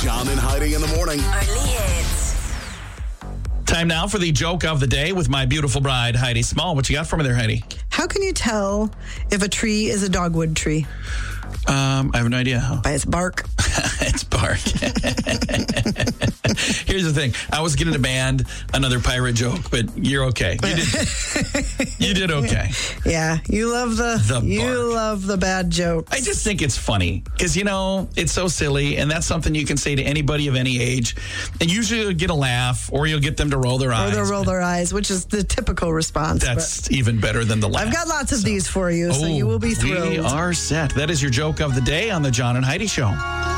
John and Heidi in the morning. Only hits. Time now for the joke of the day with my beautiful bride, Heidi Small. What you got for me there, Heidi? How can you tell if a tree is a dogwood tree? I have no idea. By its bark. It's bark. Here's the thing. I was going to demand another pirate joke, but you're okay. You did okay. Yeah, you love the bad jokes. I just think it's funny because, it's so silly, and that's something you can say to anybody of any age, and usually you'll get a laugh, or you'll get them to roll their eyes. Or they'll roll their eyes, which is the typical response. That's even better than the laugh. I've got lots of these for you, so you will be thrilled. We are set. That is your joke of the day on the John and Heidi Show.